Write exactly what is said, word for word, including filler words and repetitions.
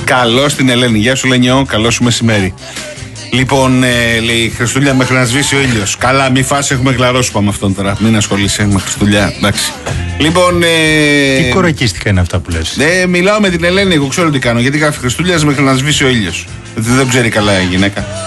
Καλώς την Ελένη. Γεια σου, Λένιο. Καλό σου μεσημέρι. Λοιπόν, ε, λέει Χριστούλια μέχρι να σβήσει ο ήλιος. Καλά, μη φας, έχουμε γλαρόσουπα με αυτόν τώρα. Μην ασχολείσαι με Χριστούλια. Εντάξει. Λοιπόν. Ε, τι κορακίστικα είναι αυτά που λες? Ε, μιλάω με την Ελένη, εγώ ξέρω τι κάνω. Γιατί γράφει Χριστούλια μέχρι να σβήσει ο ήλιος. Δεν ξέρει καλά η γυναίκα.